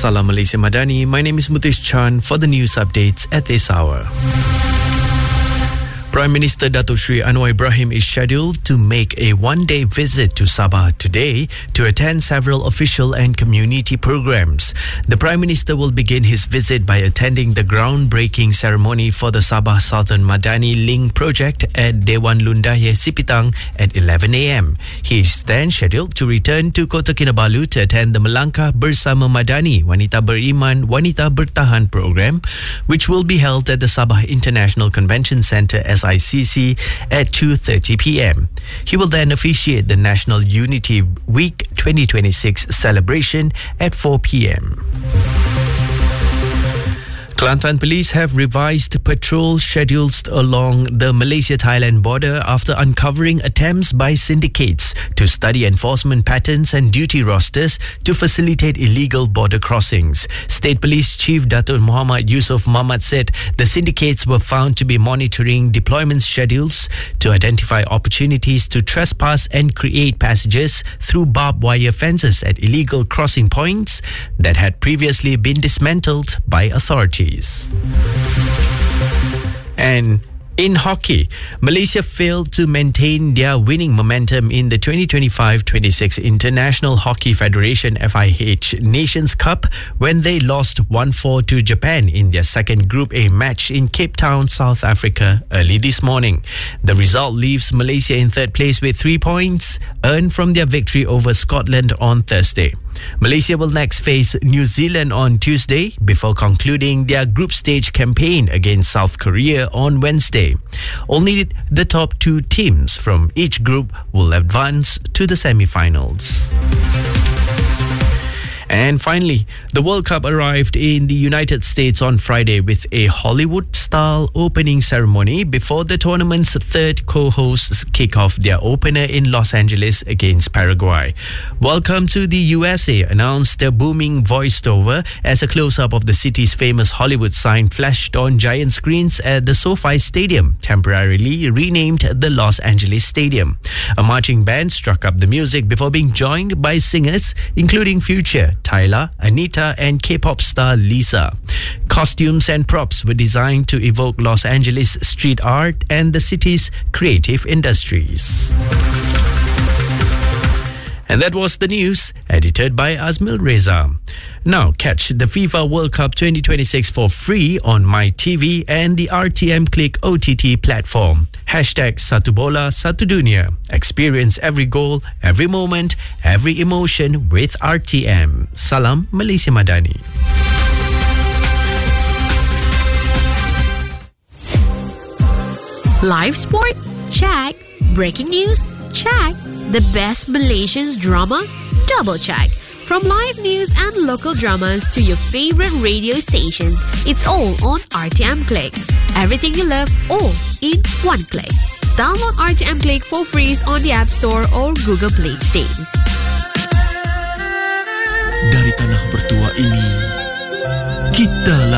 Salam Malaysia Madani. My name is Mutesh Chan for the news updates at this hour. Prime Minister Datuk Sri Anwar Ibrahim is scheduled to make a one-day visit to Sabah today to attend several official and community programs. The Prime Minister will begin his visit by attending the groundbreaking ceremony for the Sabah Southern Madani Link project at Dewan Lundaye Sipitang at 11 a.m. He is then scheduled to return to Kota Kinabalu to attend the Melangkah Bersama Madani Wanita Beriman Wanita Bertahan program, which will be held at the Sabah International Convention Centre SICC at 2:30 p.m. He will then officiate the National Unity Week 2026 celebration at 4 p.m. Kelantan Police have revised patrol schedules along the Malaysia-Thailand border after uncovering attempts by syndicates to study enforcement patterns and duty rosters to facilitate illegal border crossings. State Police Chief Datuk Muhammad Yusof Mahmat said the syndicates were found to be monitoring deployment schedules to identify opportunities to trespass and create passages through barbed wire fences at illegal crossing points that had previously been dismantled by authorities. And in hockey, Malaysia failed to maintain their winning momentum in the 2025-26 International Hockey Federation FIH Nations Cup when they lost 1-4 to Japan in their second Group A match in Cape Town, South Africa early this morning. The result leaves Malaysia in third place with 3 points earned from their victory over Scotland on Thursday. Malaysia will next face New Zealand on Tuesday before concluding their group stage campaign against South Korea on Wednesday. Only the top two teams from each group will advance to the semi-finals. And finally, the World Cup arrived in the United States on Friday with a Hollywood-style opening ceremony before the tournament's third co-hosts kick off their opener in Los Angeles against Paraguay. Welcome to the USA, announced a booming voiceover as a close-up of the city's famous Hollywood sign flashed on giant screens at the SoFi Stadium, temporarily renamed the Los Angeles Stadium. A marching band struck up the music before being joined by singers including Future, Tyla, Anita and K-pop star Lisa. Costumes and props were designed to evoke Los Angeles street art and the city's creative industries. And that was the news, edited by Azmil Reza. Now catch the FIFA World Cup 2026 for free on MyTV and the RTM Click OTT platform. #Satu Bola Satu Dunia. Experience every goal, every moment, every emotion with RTM. Salam Malaysia Madani. Live sport? Check. Breaking news? Check. The best Malaysian drama? Double check. From live news and local dramas to your favorite radio stations, it's all on RTM Click. Everything you love, all in one click. Download RTM Click for free on the App Store or Google Play today. Dari tanah bertua ini, kita